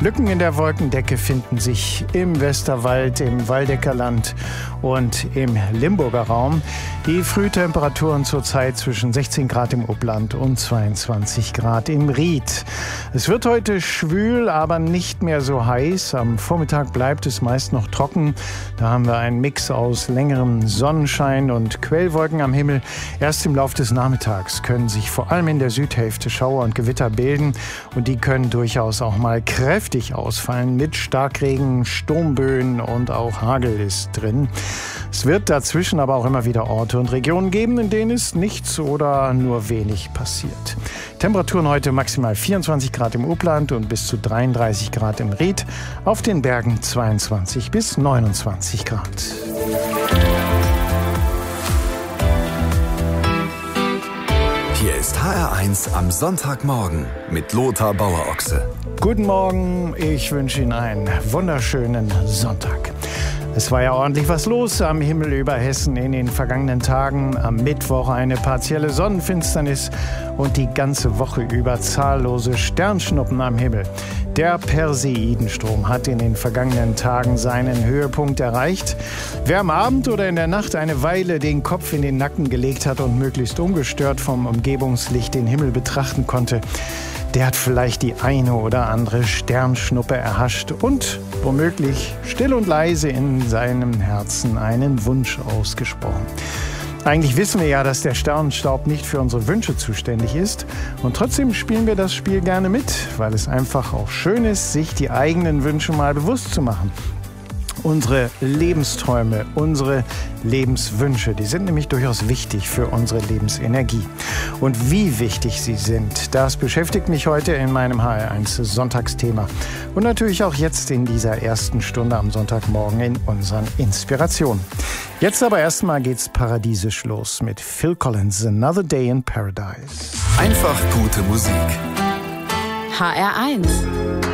Lücken in der Wolkendecke finden sich im Westerwald, im Waldeckerland und im Limburger Raum. Die Frühtemperaturen zurzeit zwischen 16 Grad im Upland und 22 Grad im Ried. Es wird heute schwül, aber nicht mehr so heiß. Am Vormittag bleibt es meist noch trocken. Da haben wir einen Mix aus längerem Sonnenschein und Quellwolken am Himmel. Erst im Laufe des Nachmittags können sich vor allem in der Südhälfte Schauer und Gewitter bilden. Und die können durchaus auch mal kräftig ausfallen mit Starkregen, Sturmböen und auch Hagel ist drin. Es wird dazwischen aber auch immer wieder Orte und Regionen geben, in denen es nichts oder nur wenig passiert. Temperaturen heute maximal 24 Grad im Upland und bis zu 33 Grad im Ried. Auf den Bergen 22 bis 29 Grad. Hier ist HR1 am Sonntagmorgen mit Lothar Bauer-Ochse. Guten Morgen, ich wünsche Ihnen einen wunderschönen Sonntag. Es war ja ordentlich was los am Himmel über Hessen in den vergangenen Tagen. Am Mittwoch eine partielle Sonnenfinsternis und die ganze Woche über zahllose Sternschnuppen am Himmel. Der Perseidenstrom hat in den vergangenen Tagen seinen Höhepunkt erreicht. Wer am Abend oder in der Nacht eine Weile den Kopf in den Nacken gelegt hat und möglichst ungestört vom Umgebungslicht den Himmel betrachten konnte, der hat vielleicht die eine oder andere Sternschnuppe erhascht und womöglich still und leise in seinem Herzen einen Wunsch ausgesprochen. Eigentlich wissen wir ja, dass der Sternenstaub nicht für unsere Wünsche zuständig ist. Und trotzdem spielen wir das Spiel gerne mit, weil es einfach auch schön ist, sich die eigenen Wünsche mal bewusst zu machen. Unsere Lebensträume, unsere Lebenswünsche, die sind nämlich durchaus wichtig für unsere Lebensenergie. Und wie wichtig sie sind, das beschäftigt mich heute in meinem HR1 Sonntagsthema. Und natürlich auch jetzt in dieser ersten Stunde am Sonntagmorgen in unseren Inspirationen. Jetzt aber erstmal geht's paradiesisch los mit Phil Collins, Another Day in Paradise. Einfach gute Musik. HR1